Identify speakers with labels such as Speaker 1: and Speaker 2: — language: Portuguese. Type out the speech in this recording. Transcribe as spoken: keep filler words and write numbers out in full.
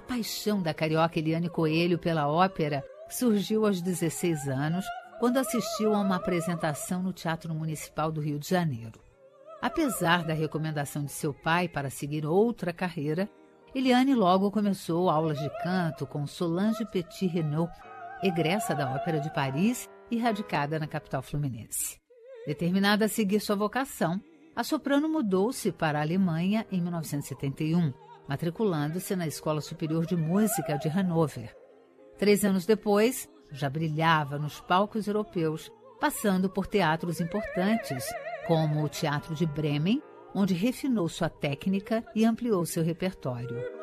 Speaker 1: paixão da carioca Eliane Coelho pela ópera surgiu aos dezesseis anos, quando assistiu a uma apresentação no Teatro Municipal do Rio de Janeiro. Apesar da recomendação de seu pai para seguir outra carreira, Eliane logo começou aulas de canto com Solange Petit-Renaud, egressa da Ópera de Paris e radicada na capital fluminense. Determinada a seguir sua vocação, a soprano mudou-se para a Alemanha em mil novecentos e setenta e um, matriculando-se na Escola Superior de Música de Hannover. Três anos depois, já brilhava nos palcos europeus, passando por teatros importantes, como o Teatro de Bremen, onde refinou sua técnica e ampliou seu repertório.